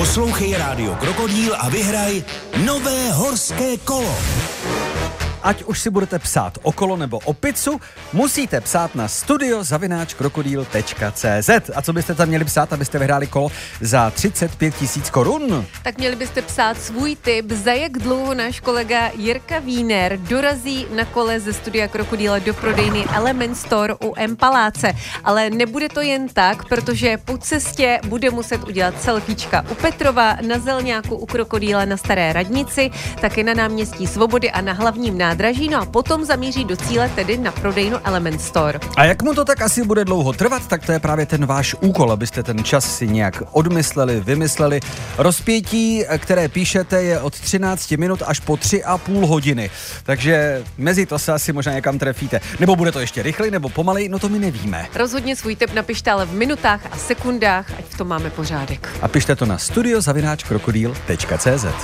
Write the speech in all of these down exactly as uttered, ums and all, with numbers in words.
Poslouchej Rádio Krokodýl a vyhraj nové horské kolo. Ať už si budete psát o kolo nebo o pizzu, musíte psát na studio zavináč krokodýl tečka cé zet. A co byste tam měli psát, abyste vyhráli kolo za třicet pět tisíc korun? Tak měli byste psát svůj tip, za jak dlouho náš kolega Jirka Víner dorazí na kole ze studia Krokodýla do prodejny Element Store u M Paláce. Ale nebude to jen tak, protože po cestě bude muset udělat selfiečka u Petrova, na Zelňáku u Krokodýla na Staré radnici, taky na náměstí Svobody a na hlavním nádraží, no a potom zamíří do cíle, tedy na prodejnu Element Store. A jak mu to tak asi bude dlouho trvat, tak to je právě ten váš úkol, abyste ten čas si nějak odmysleli, vymysleli. Rozpětí, které píšete, je od třináct minut až po tři a půl hodiny. Takže mezi to se asi možná někam trefíte. Nebo bude to ještě rychleji, nebo pomalej, no to my nevíme. Rozhodně svůj tip napište ale v minutách a sekundách, ať v tom máme pořádek. A pište to na studio zavináč krokodýl tečka cé zet.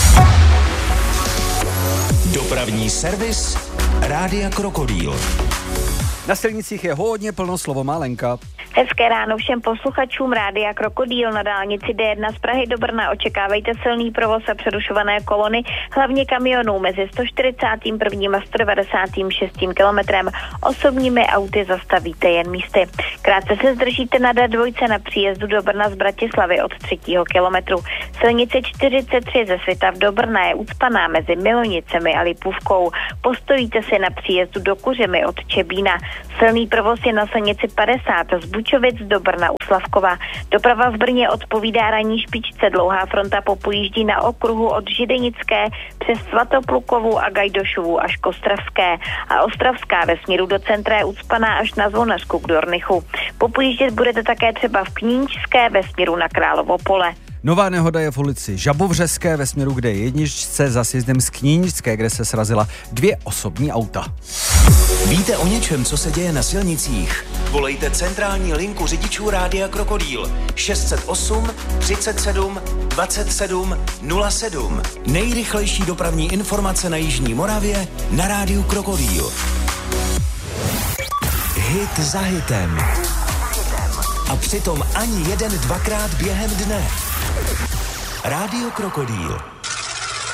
Dopravní servis Rádia Krokodýl. Na silnicích je hodně plno, slovo má Lenka. Hezké ráno všem posluchačům Rádia Krokodýl. Na dálnici D jedna z Prahy do Brna očekávejte silný provoz a přerušované kolony, hlavně kamionů mezi sto čtyřicátým prvním a sto devadesátým šestým kilometrem. Osobními auty zastavíte jen místy. Krátce se zdržíte na D dva na příjezdu do Brna z Bratislavy od třetího kilometru. Silnice čtyřicet tři ze Svitav do Brna je ucpaná mezi Milonicemi a Lipůvkou. Postojíte si na příjezdu do Kuřimy od Čebína. Silný provoz je na silnici padesát z Bučovic do Brna u Slavkova. Doprava v Brně odpovídá ranní špičce, dlouhá fronta popojíždí na okruhu od Židenické přes Svatoplukovu a Gajdošovu až k Ostravské. A Ostravská ve směru do centra je ucpaná až na Zvonařku k Dornichu. Popojíždět budete také třeba v Knížské ve směru na Královo pole. Nová nehoda je v ulici Žabovřeské ve směru, kde je jedničce za sjezdem z Knížské, kde se srazila dvě osobní auta. Víte o něčem, co se děje na silnicích? Volejte centrální linku řidičů Rádia Krokodýl šest set osm třicet sedm dvacet sedm nula sedm. Nejrychlejší dopravní informace na jižní Moravě na Rádiu Krokodýl. Hit za hitem. A přitom ani jeden dvakrát během dne. Rádio Krokodýl.